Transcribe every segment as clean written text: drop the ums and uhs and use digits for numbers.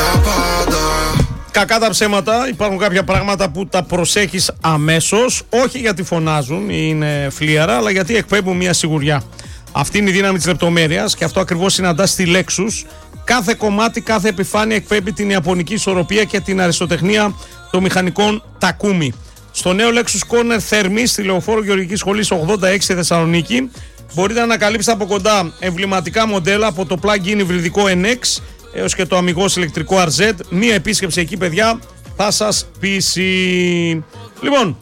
Κακά τα ψέματα, υπάρχουν κάποια πράγματα που τα προσέχεις αμέσως, όχι γιατί φωνάζουν ή είναι φλίαρα, αλλά γιατί εκπέμπουν μια σιγουριά. Αυτή είναι η δύναμη της λεπτομέρειας και αυτό ακριβώς συναντάς στη Lexus. Κάθε κομμάτι, κάθε επιφάνεια εκπέμπει την ιαπωνική ισορροπία και την αριστοτεχνία των μηχανικών Takumi. Στο νέο Lexus Corner Thermis, στη Λεωφόρο Γεωργικής Σχολής 86 στη Θεσσαλονίκη, μπορείτε να ανακαλύψετε από κοντά εμβληματικά μοντέλα από το plug-in υβριδικό NX έως και το αμιγώς ηλεκτρικό RZ. Μία επίσκεψη εκεί, παιδιά, θα σας πείσει. Λοιπόν,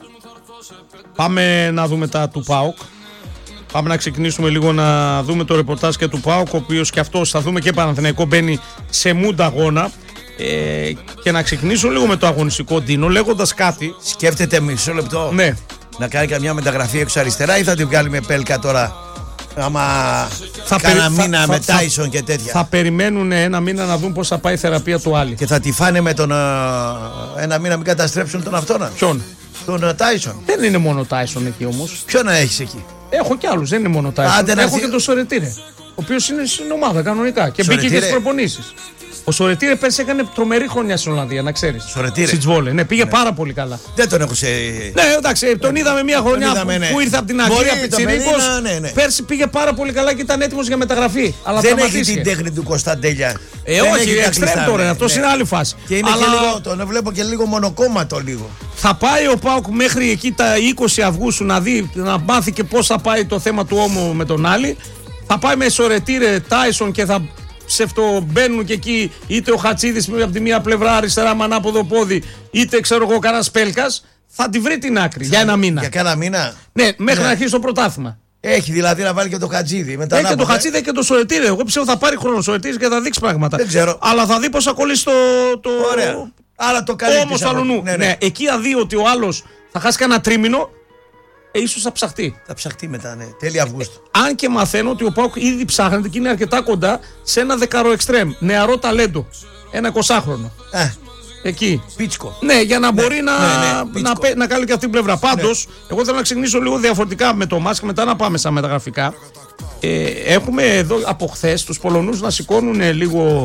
πάμε να δούμε τα του ΠΑΟΚ. Πάμε να ξεκινήσουμε λίγο να δούμε το ρεπορτάζ και του ΠΑΟΚ, ο οποίος και αυτός, θα δούμε και Παναθηναϊκό, μπαίνει σε μούντα αγώνα. Και να ξεκινήσω λίγο με το αγωνιστικό, Ντίνο, λέγοντας κάτι. Σκέφτεται μισό λεπτό. Ναι. Να κάνει καμιά μεταγραφή έξω αριστερά ή θα την βγάλει με Πέλκα τώρα? Άμα κάνα μήνα με Τάισον και τέτοια. Θα περιμένουν ένα μήνα να δουν πώς θα πάει η θεραπεία του Άλλη. Και θα τη φάνε με τον ένα μήνα μην καταστρέψουν τον αυτόνα. Ποιον? Τον Τάισον. Δεν είναι μόνο Τάισον εκεί όμως. Ποιον να έχεις εκεί? Έχω κι άλλους, δεν είναι μόνο Τάισον. Έχω και τον Σορετήρε, ο οποίος είναι στην ομάδα κανονικά και μπήκε και στις προπονήσεις. Ο Σορετήρε πέρσι έκανε τρομερή χρονιά στην Ολλανδία, να ξέρεις. Σιτσβόλε. Ναι, πήγε πάρα πολύ καλά. Δεν τον έχω σε. Ναι, εντάξει, τον είδαμε μια χρονιά που ήρθε από την Αγγλία πιτσιρίκος. Πέρσι πήγε πάρα πολύ καλά και ήταν έτοιμος για μεταγραφή. Αλλά δεν έχει την τέχνη του Κωνσταντέλια. Όχι, εξτρέμ τώρα, αυτό είναι άλλη φάση. Και είναι και λίγο, τον βλέπω και λίγο μονοκόμματο λίγο. Θα πάει ο ΠΑΟΚ μέχρι εκεί τα 20 Αυγούστου να δει, να μάθει και πώς θα πάει το θέμα του ώμου με τον Άλλη. Θα πάει με Σορετήρε, Τάισον και θα ψευτομπαίνουν και εκεί είτε ο Χατσίδης από τη μία πλευρά αριστερά με ανάποδο πόδι, είτε ξέρω εγώ κανένας Πέλκας. Θα τη βρει την άκρη για ένα μήνα. Για κάνα μήνα. Ναι, μέχρι να αρχίσει το πρωτάθλημα. Έχει δηλαδή να βάλει και το Χατζίδι. Έχει και το Χατζίδι και το Σορετήρε. Εγώ πιστεύω θα πάρει χρόνο ο Σορετήρε και θα δείξει πράγματα. Δεν ξέρω. Αλλά θα δει πώς θα κολλήσει το. Ωραία. Άρα το καλύπτει. Όμως αλλού. Ναι. Εκεί θα δει ότι ο άλλος θα χάσει κανένα τρίμηνο. Ίσως θα ψαχτεί. Θα ψαχτεί μετά, ναι. Τέλη Αυγούστου. Αν και μαθαίνω ότι ο ΠΑΟΚ ήδη ψάχνεται και είναι αρκετά κοντά σε ένα δεκαρό εξτρέμ. Νεαρό ταλέντο. Ένα 20χρονο. Εκεί. Πίτσκο. Ναι, για να μπορεί να κάνει και αυτή την πλευρά. Πάντως, εγώ θέλω να ξεκινήσω λίγο διαφορετικά με το ΜΑΣ και μετά να πάμε στα μεταγραφικά. Έχουμε εδώ από χθες τους Πολωνούς να σηκώνουν λίγο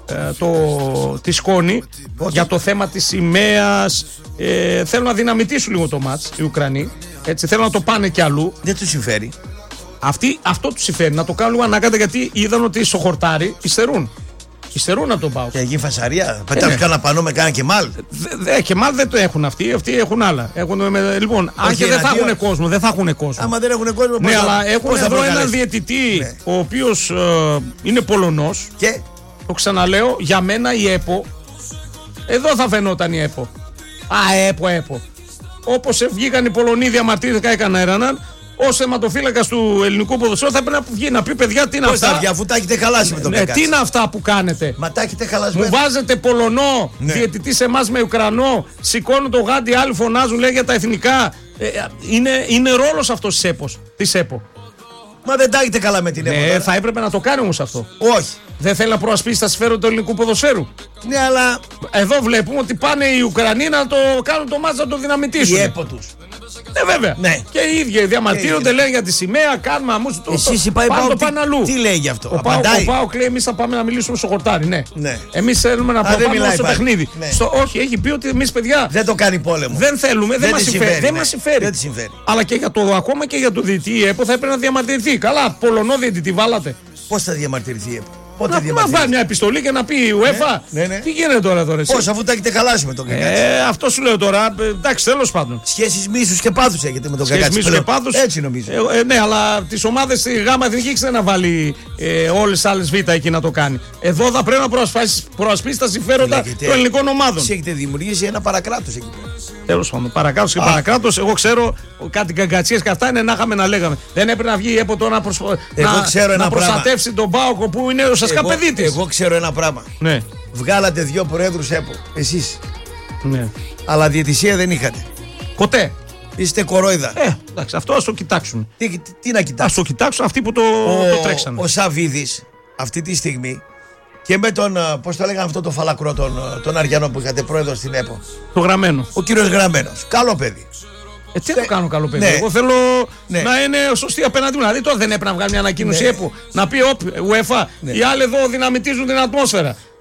τη σκόνη για το θέμα της σημαίας. Θέλουν να δυναμητήσουν λίγο το μάτς οι Ουκρανοί. Έτσι, θέλουν να το πάνε κι αλλού. Δεν τους συμφέρει. Αυτό τους συμφέρει. Να το κάνουν λίγο ανάκατα γιατί είδαν ότι στο χορτάρι υστερούν. Υστερούν από τον ΠΑΟΚ. Και εκεί φασαρία. Πετάνε κάνα πανό με κάνα Κεμάλ. Κεμάλ δεν το έχουν αυτοί. Αυτοί έχουν άλλα. Λοιπόν, αν και δεν θα έχουν κόσμο. Δεν θα έχουν κόσμο. Άμα δεν έχουν κόσμο. Ναι, αλλά έχουν εδώ έναν διαιτητή ο οποίος είναι Πολωνός. Και το ξαναλέω, για μένα η ΕΠΟ. Εδώ θα φαινόταν η ΕΠΟ. ΕΠΟ. Όπως βγήκαν οι Πολωνοί, διαμαρτύρηκαν, έκαναν έναν. Ως θεματοφύλακας του ελληνικού ποδοσφαίρου θα πρέπει να βγει να πει: παιδιά, τι είναι αυτά. Πώς θα βγει, αφού τα έχετε χαλάσει με τον Κακάτση. Τι είναι αυτά που κάνετε. Μα τα έχετε χαλασμένα. Μου βάζετε Πολωνό, διαιτητή σε εμάς με Ουκρανό, σηκώνουν το γάντι, άλλοι φωνάζουν, λέει για τα εθνικά. Είναι ρόλος αυτός της ΕΠΟ. Μα δεν τα έχετε καλά με την ΕΠΟ. Θα έπρεπε να το κάνει όμως αυτό. Όχι. Δεν θέλει να προασπίσει τα συμφέροντα του ελληνικού ποδοσφαίρου. Ναι, αλλά. Εδώ βλέπουμε ότι πάνε οι Ουκρανοί να το κάνουν το μάτς, να το δυναμητήσουν. Η ΕΠΟ τους. Βέβαια. Ναι. Και οι ίδιοι διαμαρτύρονται, λένε για τη σημαία, κάνουμε αμέσως το. Εσείς είπα, αλλού. Τι λέει γι' αυτό. Ο ΠΑΟΚ λέει: εμείς θα πάμε να μιλήσουμε στο χορτάρι. Ναι. Εμείς θέλουμε να προβάλλουμε στο παιχνίδι. Ναι. Όχι, έχει πει ότι εμείς, παιδιά. Δεν το κάνει πόλεμο. Δεν θέλουμε, δεν μας συμφέρει. Δεν συμφέρει. Αλλά και ακόμα και για το διαιτητή η ΕΠΟ θα έπρεπε να διαμαρτυρηθεί. Καλά, Πολωνό διαιτητή βάλατε. Πώς θα διαμαρτυρηθεί η ΕΠΟ? Να βάλει μια επιστολή και να πει η UEFA. Τι γίνεται τώρα Πώς, αφού τα έχετε χαλάσει με τον Κακάτση. Αυτό σου λέω τώρα. Εντάξει, τέλος πάντων. Σχέσεις μίσους και πάθους έχετε με τον Κακάτση. Σχέσεις μίσους και πάθους. Έτσι νομίζω. Ναι, αλλά τις ομάδες στη ΓΑΜΑ Εθνική ξέρει να βάλει όλες τις άλλες Β' εκεί να το κάνει. Εδώ θα πρέπει να προασπίσει τα συμφέροντα των ελληνικών ομάδων. Εσείς έχετε δημιουργήσει ένα παρακράτος εκεί πέρα. Τέλος πάντων, παρακράτος και παρακράτος. Εγώ ξέρω κάτι καγκατσίες και αυτά είναι να είχαμε να λέγαμε. Δεν έπρεπε να βγει η ΕΠΟ τώρα να προστατεύσει τον ΠΑΟΚ που είναι ουσιαστικά παιδί της. Εγώ ξέρω ένα πράγμα. Ναι. Βγάλατε 2 προέδρους ΕΠΟ. Εσείς. Ναι. Αλλά διαιτησία δεν είχατε. Ποτέ. Είστε κορόιδα. Εντάξει, αυτό ας το κοιτάξουν. Τι να κοιτάξουν. Ας το κοιτάξουν αυτοί που το τρέξανε. Ο Σαββίδης αυτή τη στιγμή και με τον, πώς το λέγανε αυτό το φαλακρό, τον Αριανό που είχατε πρόεδρο στην ΕΠΟ. Το Γραμμένο. Ο κύριος Γραμμένος. Καλό παιδί. Τι το κάνω καλό παιδί. Εγώ θέλω να είναι σωστή απέναντι μου. Δηλαδή τώρα δεν έπρεπε να βγάλει μια ανακοίνωση ΕΠΟ να πει UEFA. Οι άλλοι εδώ δυναμητίζουν την ατμόσφαιρα.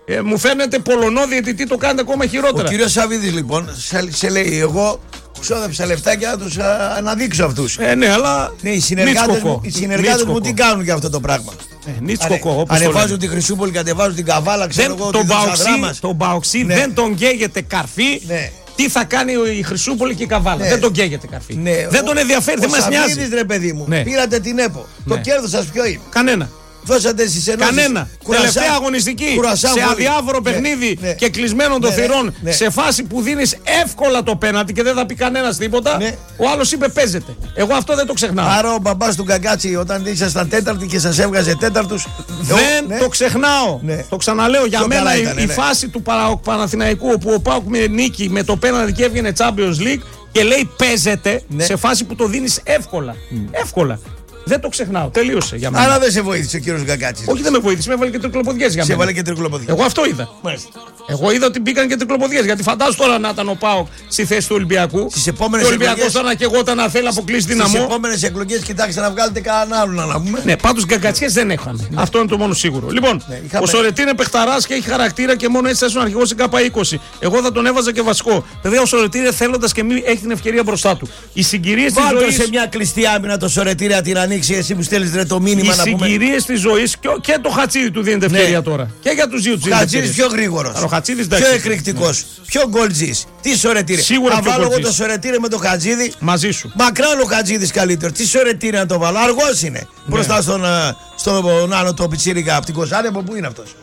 Μου φαίνεται Πολωνό διαιτητή το κάνετε ακόμα χειρότερα. Ο κύριος Σαββίδης λοιπόν σε λέει, εγώ ξόδεψα λεφτάκια να τους αναδείξω αυτούς. Ναι, αλλά. Ναι, οι συνεργάτες μου τι κάνουν για αυτό το πράγμα. Ανεβάζουν τη Χρυσούπολη, κατεβάζουν την Καβάλα, ξέρω εγώ, τον Μπαοξή δεν τον καίγεται καρφί. Τι θα κάνει η Χρυσούπολη και η Καβάλα. Δεν τον καίγεται καρφί. Δεν τον ενδιαφέρει, δεν μας νοιάζει. Σαββίδης, ρε παιδί μου, πήρατε την ΕΠΟ. Το κέρδος σας ποιο είναι? Κανένα. Δώσατε στις ενώσεις. Κανένα. Τελευταία αγωνιστική σε αδιάφορο παιχνίδι και κλεισμένων των θυρών, σε φάση που δίνεις εύκολα το πέναλτι και δεν θα πει κανένας τίποτα, ο άλλος είπε παίζεται. Εγώ αυτό δεν το ξεχνάω. Άρα ο μπαμπάς του Γκαγκάτσι όταν ήσασταν τέταρτοι και σας έβγαζε τέταρτους. Δεν το ξεχνάω. Το ξαναλέω, για μένα η φάση του Παναθηναϊκού όπου ο ΠΑΟΚ με νίκη με το πέναλτι και έβγαινε Champions League και λέει παίζεται σε φάση που το δίνεις εύκολα. Εύκολα. Δεν το ξεχνάω. Τελείωσε για μένα. Άρα δεν σε βοήθησε ο κύριος Γκαγκάτσης. Όχι, δεν με βοήθησε. Με έβαλε και τρικλοποδιές για μένα. Σε έβαλε και τρικλοποδιές. Εγώ αυτό είδα. Μάλιστα. Εγώ είδα ότι μπήκαν και τρικλοποδιές. Γιατί φαντάζομαι τώρα να ήταν ο ΠΑΟΚ στη θέση του Ολυμπιακού. Στις επόμενες εκλογές. Ο Ολυμπιακός τώρα και εγώ όταν θέλει να αποκλείσει δυναμό. Στις επόμενες εκλογές κοιτάξτε να βγάλετε κανέναν άλλον να πούμε. Ναι, πάντως γκαγκατσιές δεν είχαμε. Αυτό είναι το μόνο σίγουρο. Λοιπόν, ο Σορετή είναι παιχταράς και έχει χαρακτήρα και μόνο έτσι θα ήσουν αρχηγός στην ΚΑΠΑ20. Εγώ θα τον έβαζα και βασικό. Βέβαια ο Σορετή είναι θέλοντας και μην έχει την ευκαιρία μπροστά του. Οι συγκυρίες της ζωής. σε μια κλειστή άμυνα το Σορετή να την ανοίξει εσύ που στέλνεις ρε το μήνυμα να πούμε. Οι συγκυρίες της ζωής και το Χατσίδι του δίνεται ευκαιρία τώρα. Και για τους δύο του δίνεται. Χατσίδης πιο γρήγορος. Πιο εκρηκτικός. Πιο γκολτζής. Τι Σορετήρε. Σίγουρα θα βάλω εγώ το Σορετήρε με το Χατζίδη. Μαζί σου. Μακράν ο Χατζίδης καλύτερο. Τι Σορετήρε να το βάλω. Αργός είναι. Μπροστά στον άλλο το πιτσίρικα από την Κοζάνη. Από πού είναι αυτός?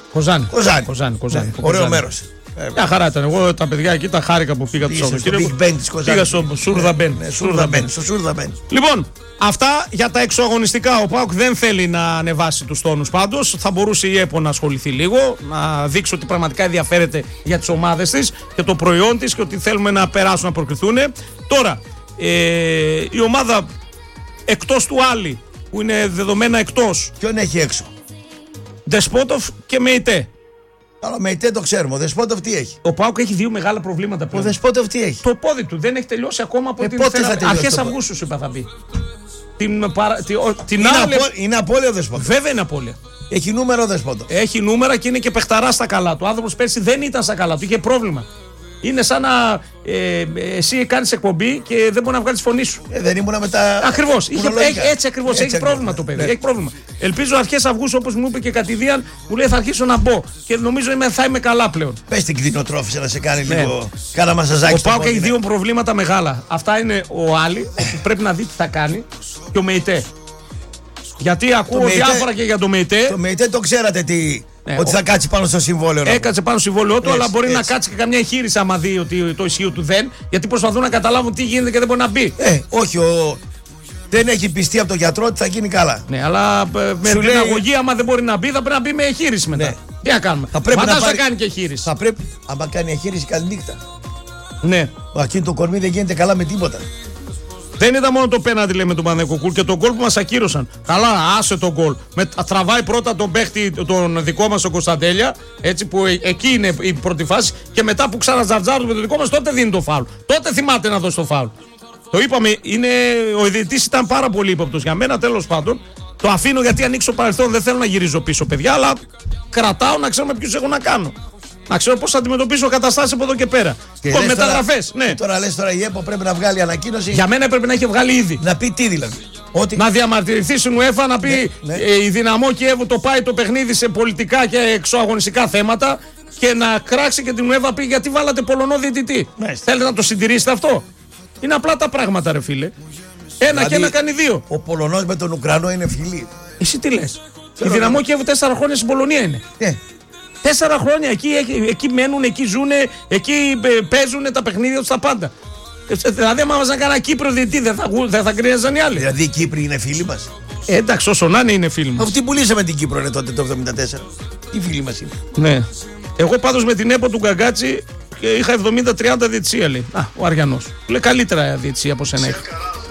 Κοζάνη. Ωραίο μέρος. Μια χαρά ήταν. Εγώ τα παιδιά εκεί τα χάρηκα που πήγα το Σαββατοκύριακο. Πήγα στο Σούρδα Μπεν. Λοιπόν, αυτά για τα εξωαγωνιστικά. Ο ΠΑΟΚ δεν θέλει να ανεβάσει τους τόνους πάντως. Θα μπορούσε η ΕΠΟ να ασχοληθεί λίγο, να δείξει ότι πραγματικά ενδιαφέρεται για τις ομάδες της και το προϊόν της και ότι θέλουμε να περάσουν, να προκριθούν. Τώρα, η ομάδα εκτός του Άλλη, που είναι δεδομένα εκτός. Ποιον έχει έξω? Δεσπότοφ και Μεϊτέ. Αλλά με ητέ το ξέρουμε. Ο Δεσπότοφ τι έχει? Ο ΠΑΟΚ έχει δύο μεγάλα προβλήματα πλέον. Ο Δεσπότοφ τι έχει? Το πόδι του δεν έχει τελειώσει ακόμα από την αρχές Αυγούστου, σου είπα θα μπει. Είναι απώλεια ο Δεσπότοφ. Βέβαια είναι απώλεια. Έχει νούμερο ο Δεσπότοφ. Έχει νούμερα και είναι και παιχταρά στα καλά του. Ο άνθρωπος πέρσι δεν ήταν στα καλά του, είχε πρόβλημα. Είναι σαν να εσύ κάνεις εκπομπή και δεν μπορεί να βγάλεις φωνή σου. Δεν ήμουνα με τα. Ακριβώς. Έτσι ακριβώς. Έχει πρόβλημα το παιδί. Έχει πρόβλημα. Ελπίζω αρχές Αυγούστου, όπως μου είπε και κατηδίαν, μου λέει θα αρχίσω να μπω. Και νομίζω θα είμαι καλά πλέον. Πες την κτηνοτρόφισσα να σε κάνει λίγο. Κάνα μασαζάκι. Ο ΠΑΟΚ έχει δύο προβλήματα μεγάλα. Αυτά είναι ο Άλλη, που πρέπει να δει τι θα κάνει, και ο Μεϊτέ. Γιατί ακούω διάφορα και για το Μεϊτέ. Το Μεϊτέ το ξέρατε τι. Ότι θα κάτσει πάνω στο συμβόλαιο. Έκατσε πάνω στο συμβόλαιο του, αλλά μπορεί να κάτσει και καμιά εγχείρηση άμα δει ότι το ισχύο του δεν. Γιατί προσπαθούν να καταλάβουν τι γίνεται και δεν μπορεί να μπει. Όχι, δεν έχει πιστεί από τον γιατρό ότι θα γίνει καλά. Ναι, αλλά με την αγωγή, άμα δεν μπορεί να μπει, θα πρέπει να μπει με εγχείρηση μετά. Ναι. Τι να κάνουμε? Θα κάνει και εγχείρηση. Θα πρέπει, άμα κάνει εγχείρηση, καλή νύχτα. Ναι. Εκείνο το κορμί δεν γίνεται καλά με τίποτα. Δεν ήταν μόνο το πέναντι, λέει, με τον Παναθηναϊκό και τον γκολ που μας ακύρωσαν. Καλά, άσε τον γκολ. Τραβάει πρώτα τον παίχτη, τον δικό μας, τον Κωνσταντέλια, έτσι που εκεί είναι η πρώτη φάση, και μετά που ξαναζαρτζάρουν με τον δικό μας, τότε δίνει το φάουλ. Τότε θυμάται να δώσει το φάουλ. Το είπαμε, ο διαιτητής ήταν πάρα πολύ ύποπτος για μένα, τέλος πάντων. Το αφήνω γιατί ανοίξω το παρελθόν, δεν θέλω να γυρίζω πίσω, παιδιά, αλλά κρατάω να ξέρω με ποιους έχω να κάνω. Να ξέρω πώς θα αντιμετωπίσω καταστάσεις από εδώ και πέρα. Μεταγραφές. Ναι. Τώρα λες η ΕΠΟ πρέπει να βγάλει ανακοίνωση. Για μένα έπρεπε να έχει βγάλει ήδη. Να πει τι δηλαδή? Ότι... Να διαμαρτυρηθεί στην UEFA, να πει η Δυναμό Κιέβου το πάει το παιχνίδι σε πολιτικά και εξωαγωνιστικά θέματα και να κράξει και την UEFA, πει γιατί βάλατε Πολωνό διαιτητή. Θέλετε να το συντηρήσετε αυτό? Είναι απλά τα πράγματα, ρε φίλε. Ένα δηλαδή, και ένα κάνει δύο. Ο Πολωνός με τον Ουκρανό είναι φίλοι. Εσύ τι λες? Η Δυναμό Κιέβου 4 χρόνια στην Πολωνία είναι. 4 χρόνια εκεί μένουν, εκεί ζουνε, εκεί παίζουν τα παιχνίδια τους, τα πάντα. Δηλαδή, άμα μας να κάνα Κύπρο διαιτητή, δεν θα κρίναζαν οι άλλοι. Δηλαδή, οι Κύπροι είναι φίλοι μας. Εντάξει, όσο να είναι φίλοι μας. Αυτοί που λύσαμε την Κύπρο είναι τότε το 1974. Οι φίλοι μας είναι. Ναι. Εγώ πάντως με την ΕΠΟ του Γκαγκάτσι είχα 70-30 διαιτησία, λέει. Ο Αριανός. Λέει καλύτερα διαιτησία από σένα είχα. Όπα.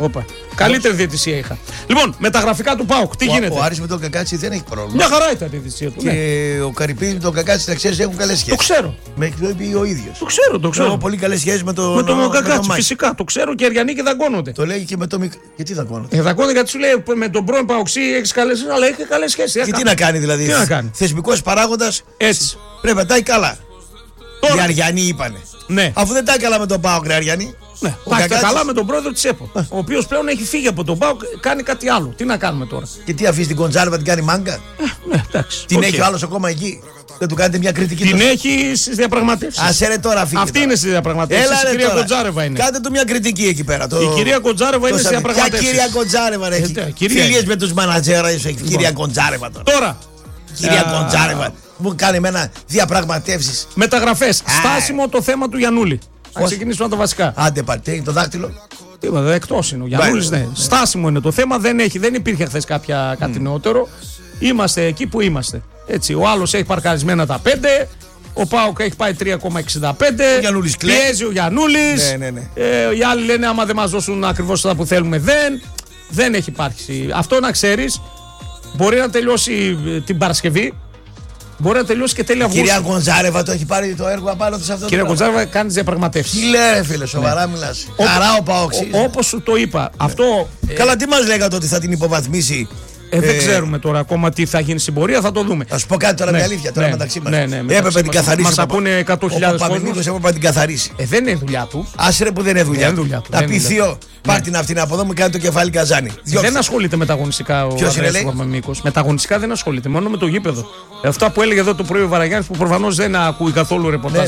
Καλύτερη διαιτησία είχα. Λοιπόν, με τα γραφικά του ΠΑΟΚ, τι γίνεται. Ο Άρης με τον Κακάτσι δεν έχει πρόβλημα. Μια χαρά ήταν η διαιτησία του. Και ο Καρυπίδης με τον Κακάτσι, να ξέρεις, έχουν καλές σχέσεις. Το ξέρω. Με έχει πει ο ίδιος. Το ξέρω. Έχω πολύ καλές σχέσεις με τον Κακάτσι. Φυσικά, το ξέρω και οι Αριανοί και δαγκώνονται. Το λέει και με το μικρό. Γιατί δαγκώνονται. Δαγκώνονται γιατί σου λέει με τον πρώην Παοξή έχει καλές σχέσεις, αλλά έχει καλές σχέσεις. Και τι να κάνει δηλαδή. Θεσμικός παράγοντας. Έτσι. Πρέπει να τα καλά. Τώρα. Οι Αριανοί είπανε. Ναι. Αφού δεν τα καλά με τον ΠΑΟΚ, Αριανοί. Ναι, τα καλά με τον πρόεδρο της ΕΠΟ. Ο οποίος πλέον έχει φύγει από τον ΠΑΟΚ, κάνει κάτι άλλο. Τι να κάνουμε τώρα. Και τι αφήσει την Κοντζάρεβα, την κάνει μάγκα. Ναι, εντάξει. Την έχει ο άλλος ακόμα εκεί. Δεν του κάνετε μια κριτική. Την έχει στις διαπραγματεύσεις. Ας έρε τώρα, φίλε. Αυτή είναι στις διαπραγματεύσεις. Η κυρία Κοντζάρεβα είναι. Κάντε του μια κριτική εκεί πέρα. Η κυρία Κοντζάρεβα είναι στις διαπραγματεύσεις. Ποια κυρία Κοντζάρεβα έχει. Φιλίες με τους μανατζέρες έχει κυρία Κοντζάρεβα τώρα. Κυρία Κοντζάρεβα μου κάνει εμένα διαπραγματεύσεις. Μεταγραφές. Στάσιμο το θέμα του Γιαννούλη. Θα ξεκινήσουμε από τα βασικά. Άντε παρτέ, το δάχτυλο. Είπατε, εκτός είναι ο Γιαννούλης, ναι. Στάσιμο είναι το θέμα, δεν υπήρχε χθες κάτι νεότερο. Είμαστε εκεί που είμαστε. Έτσι, ο άλλος έχει παρκαρισμένα τα 5, ο ΠΑΟΚ έχει πάει 3,65. Πιέζει ο Γιαννούλης. Ναι. Οι άλλοι λένε άμα δεν μας δώσουν ακριβώς αυτά που θέλουμε δεν έχει υπάρξει. Αυτό να ξέρεις, μπορεί να τελειώσει την Παρασκευή. Μπορεί να τελειώσει και τέλη Αυγούστου. Κυρία Γκοντζάρεβα το έχει πάρει το έργο απάνω της αυτό. Κυρία Γκοντζάρεβα κάνει τις διαπραγματεύσεις. Τι λέει, φίλε, σοβαρά μιλάς. Χαρά ο Παόξης. Όπως σου το είπα. Αυτό. Καλά, τι μας λέγατε ότι θα την υποβαθμίσει. Δεν ξέρουμε τώρα ακόμα τι θα γίνει στην πορεία, θα το δούμε. Θα σου πω κάτι τώρα, μια αλήθεια τώρα μεταξύ μας. Έπρεπε να την καθαρίσει. Μας ακούνε 100.000 κόσμος. Έπρεπε να την καθαρίσει. Δεν είναι δουλειά του. Άσυρε που δεν είναι δουλειά του. Να πει θείο, πάρ' την αυτήν από εδώ, μου κάνει το κεφάλι καζάνι. Δεν ασχολείται με τα αγωνιστικά ο Παπαμίκος. Με τα αγωνιστικά δεν ασχολείται, μόνο με το γήπεδο. Αυτά που έλεγε εδώ το πρωί ο Βαραγιάννης, που προφανώς δεν ακούει καθόλου ρεπορτάζ.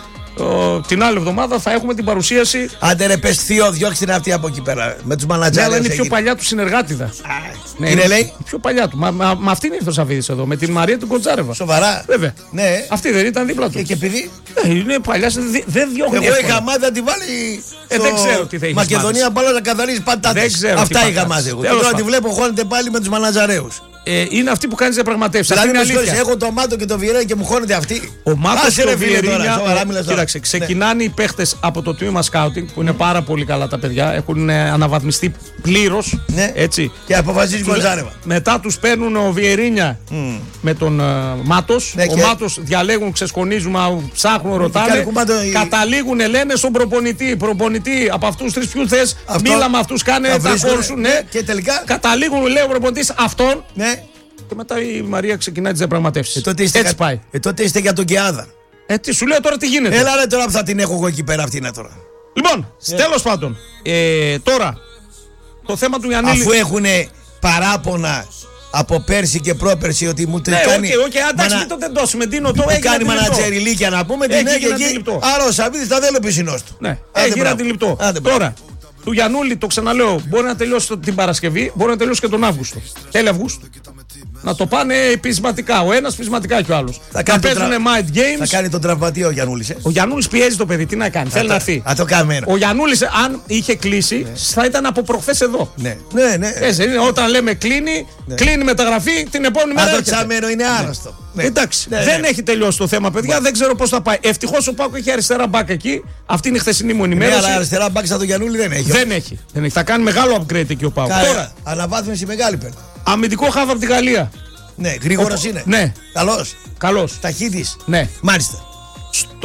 Την άλλη εβδομάδα θα έχουμε την παρουσίαση. Άντε ρε πες θείο, διώξτε την αυτή από εκεί πέρα. Με τους μανατζάρες. Ναι, αλλά είναι η πιο παλιά του συνεργάτηδα. Είναι λέει. Η πιο παλιά του. Μα αυτή ήρθε ο Σαββίδης εδώ, με την Μαρία την Κοντζάρεβα. Σοβαρά. Βέβαια. Ναι. Αυτή δεν ήταν δίπλα του. Και επειδή. Είναι παλιά, δεν διώχνει. Εγώ είχα μάθει να τη βάλει. Δεν ξέρω τι θα έχει. Μακεδονία μπάλα να καθαρίζει πατάτες. Αυτά είχα μάθει εγώ. Τώρα τη βλέπω χώνεται πάλι με τους μανατζαρέους. Είναι αυτή που κάνει διαπραγματεύσεις. Δηλαδή, έχω το Μάτο και το Βιερίνια και μου χώνεται αυτή. Ο Μάτος και το Βιερίνια. Κοίταξε, ξεκινάνε οι παίχτες από το τμήμα σκάουτινγκ που είναι πάρα πολύ καλά τα παιδιά. Έχουν αναβαθμιστεί πλήρως. Ναι. Έτσι. Και αποφασίζει Γκοντζάρεβα. Μετά τους παίρνουν ο Βιερίνια με τον Μάτος. Ο Μάτος διαλέγουν, ξεσκονίζουν, ψάχνουν, ρωτάνε. Καταλήγουν, λένε στον προπονητή. Προπονητή από αυτούς τρεις ποιους θες. Μίλα με αυτούς, κάνε τα κόρ σου. Και τελικά. Καταλήγουν, λέει ο προπονητής αυτόν. Και μετά η Μαρία ξεκινάει τις διαπραγματεύσεις. Έτσι πάει. Τότε είστε για τον Κεάδα. Τι σου λέω τώρα, τι γίνεται. Έλα ρε τώρα που θα την έχω εγώ εκεί πέρα, αυτή είναι τώρα. Λοιπόν, τέλος πάντων. Τώρα, το θέμα του Γιαννίλη. Αφού έχουν παράπονα από πέρσι και πρόπερσι ότι μου το κάνει. Εντάξει, μην το τεντώσουμε. Δίνω το έγινε. Κάνει μανατζεριλίκια να πούμε, την έγινε εκεί. Άρα ο Σαββίδης θα δεν πισινός του. Ναι, έγινε αντιληπτό. Τώρα, του Γιαννούλη, το ξαναλέω, μπορεί να τελειώσει την Παρασκευή, μπορεί να τελειώσει και τον Αύγουστο. Τέλη Αυγούστου. Να το πάνε πεισματικά. Ο ένας πεισματικά και ο άλλος. Θα παίζουν mind games. Θα κάνει τον τραυματίο ο Γιαννούλης. Ο Γιαννούλης πιέζει το παιδί. Τι να κάνει. Θέλει να έρθει. Θα το κάνει. Ο Γιαννούλης, αν είχε κλείσει, θα ήταν από προχθές εδώ. Ναι. Όταν λέμε κλείνει μεταγραφή, την επόμενη μέρα. Το τσαμένο είναι άρρωστο. Εντάξει. Δεν έχει τελειώσει το θέμα, παιδιά. Δεν ξέρω πώς θα πάει. Ευτυχώς ο Πάκο έχει αριστερά μπακ εκεί. Αυτή είναι η χθεσινή μου ενημέρωση. Αλλά αριστερά μπακ σαν τον Γιαννούλη δεν έχει. Δεν έχει. Θα κάνει μεγάλο upgrade εκεί ο Πάκο. Τώρα, αναβάθμιση μεγάλη παίρνει. Αμυντικό χάβ από τη Γαλλία. Ναι, γρήγορος είναι. Ναι. Καλός. Ταχύτης. Ναι. Μάλιστα. Στο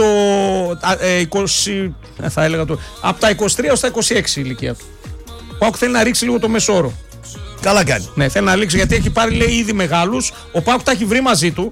20. Θα έλεγα το. Από τα 23 έως τα 26 η ηλικία του. Ο Πάκο θέλει να ρίξει λίγο το μεσόρο. Καλά κάνει. Ναι, θέλει να ρίξει γιατί έχει πάρει, λέει, ήδη μεγάλους. Ο Πάκο τα έχει βρει μαζί του.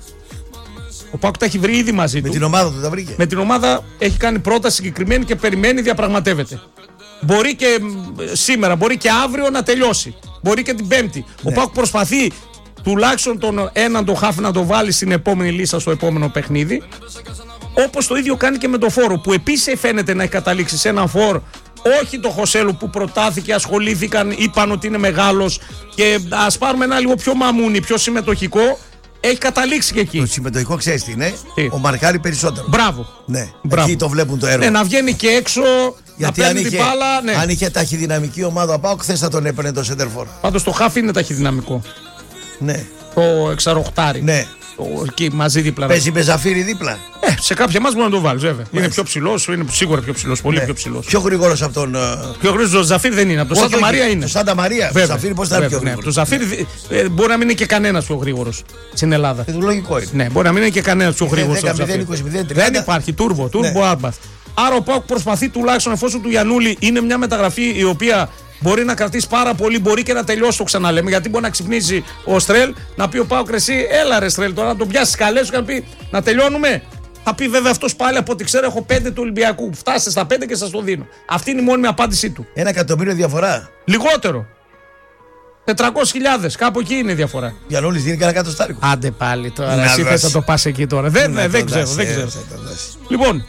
Με την ομάδα του τα βρήκε. Με την ομάδα έχει κάνει πρόταση συγκεκριμένη και περιμένει, διαπραγματεύεται. Μπορεί και σήμερα, μπορεί και αύριο να τελειώσει. Μπορεί και την Πέμπτη. Ναι. Ο Πάκο προσπαθεί τουλάχιστον τον έναν το χάφ να το βάλει στην επόμενη λίστα στο επόμενο παιχνίδι. Όπως το ίδιο κάνει και με το Φόρο, που επίσης φαίνεται να έχει καταλήξει σε έναν Φόρ. Όχι το Χωσέλου που προτάθηκε, ασχολήθηκαν, είπαν ότι είναι μεγάλος. Και ας πάρουμε ένα λίγο πιο μαμούνι, πιο συμμετοχικό. Έχει καταλήξει και εκεί. Το συμμετοχικό ξέρεις τι είναι. Ο μαρκάρει περισσότερο. Μπράβο. Ναι, εκεί το βλέπουν το έργο. Ναι, να βγαίνει και έξω. Γιατί να παίρνει την μπάλα. Ναι. Αν είχε ταχυδυναμική ομάδα, πάω χθες θα τον έπαιρνε το σέντερφορ. Πάντως το χάφ είναι ταχυδυναμικό. Ναι. Το εξαροχτάρι. Ναι. Εκεί μαζί δίπλα. Παίζει με Ζαφύρι δίπλα. Σε κάποια μας μπορεί να το βάλει, βέβαια. Είναι πιο ψηλός, είναι σίγουρα πιο ψηλός, πολύ πιο ψηλός. Πιο γρήγορος από τον. Πιο γρήγορος ο Ζαφύρι δεν είναι. Από τον Σάντα Μαρία είναι. Το Σάντα Μαρία, ο Ζαφύρι πώς θα είναι πιο γρήγορος. Το Ζαφύρι μπορεί να μην είναι και κανένας πιο γρήγορος στην Ελλάδα. Λογικό είναι. Ναι, μπορεί να μην είναι και κανένας πιο γρήγορος. Δεν υπάρχει, turbo Arbat. Άρα ο ΠΑΟΚ προσπαθεί τουλάχιστον, εφόσον του Γιαννούλη είναι μια μεταγραφή η οποία μπορεί να κρατήσει πάρα πολύ, μπορεί και να τελειώσει, το ξαναλέμε. Γιατί μπορεί να ξυπνήσει ο Στρέλ, να πει ο ΠΑΟΚ εσύ, έλα ρε Στρέλ, τώρα να τον πιάσει καλέ σου και να πει να τελειώνουμε. Θα πει βέβαια αυτό πάλι από ό,τι ξέρω, έχω 5 του Ολυμπιακού. Φτάστε στα 5 και σας το δίνω. Αυτή είναι η μόνιμη απάντησή του. 1 εκατομμύριο διαφορά. Λιγότερο. 400.000, κάπου εκεί είναι η διαφορά. Γιαννούλης δίνει κανένα κάτω. Άντε πάλι τώρα. Εσύ θα το πας εκεί τώρα. Δεν ξέρω. Λοιπόν,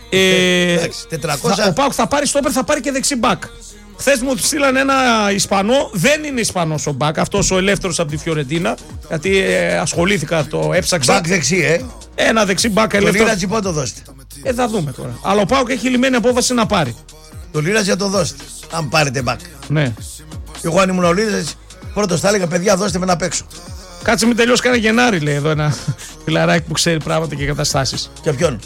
400. ο ΠΑΟΚ θα πάρει στόπερ, θα πάρει και δεξί μπακ. Χθες μου στείλανε ένα Ισπανό, δεν είναι Ισπανός ο μπακ, αυτός ο ελεύθερος από τη Φιωρεντίνα, γιατί ασχολήθηκα, το έψαξα. Μπακ δεξί, Ένα δεξί μπακ ελεύθερο. Το Λίρατζι πότε το δώσετε. Θα δούμε τώρα. Αλλά ο ΠΑΟΚ έχει λυμμένη απόφαση να πάρει. Το Λίρατζι θα το δώσετε, αν πάρετε μπακ. Ναι. Εγώ αν ήμουν ο Λίρατζι, πρώτος θα έλεγα παιδιά δώστε με να παίξω. Κάτσε μην τελειώσει κανένα Γενάρη, λέει εδώ ένα φιλαράκι που ξέρει πράγματα και καταστάσεις. Για ποιον?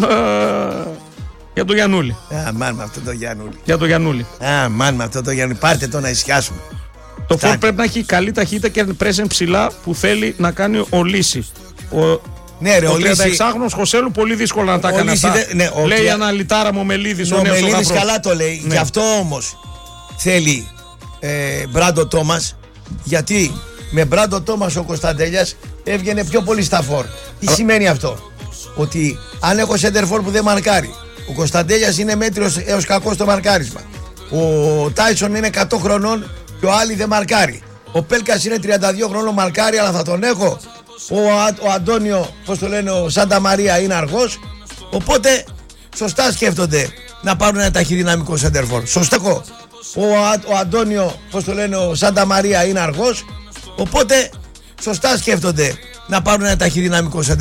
Για τον Γιαννούλη. Μάν με αυτό το Γιαννούλη. Για τον Γιαννούλη. Μάν με αυτό το Γιαννούλη. Πάρτε το να ισιάσουμε. Το φόρ πρέπει να έχει καλή ταχύτητα και πρέσεν ψηλά που θέλει να κάνει ο Λύση. Ναι, ρε, ο 36χρονος Χωσέλου πολύ δύσκολα να τα κάνει αυτά. Ναι, λέει η αναλυτάρα μου ο Μελίδης. Ο Μελίδης καλά το λέει. Ναι. Γι' αυτό όμως θέλει Μπράντο Τόμας. Γιατί με Μπράντο Τόμας ο Κωνσταντέλιας έβγαινε πιο πολύ στα φόρ. Τι σημαίνει αυτό? Ότι αν έχω σέντερφορ που δεν μαρκάρει, ο Κωνσταντέλιας είναι μέτριος έως κακός στο μαρκάρισμα. Ο Τάισον είναι 100 χρονών και ο Άλλη δεν μαρκάρει. Ο Πέλκας είναι 32 χρονών μαρκάρει, αλλά θα τον έχω. Ο Αντώνιο, πώς το λένε, ο Σάντα Μαρία είναι αργός. Οπότε σωστά σκέφτονται να πάρουν ένα ταχυδυναμικό σέντερφορ. Σωστά. Ο Αντώνιο, πώς το λένε, ο Σάντα Μαρία είναι αργός. Οπότε σωστά σκέφτονται να πάρουν ένα ταχυδυναμικό σέντερφορ.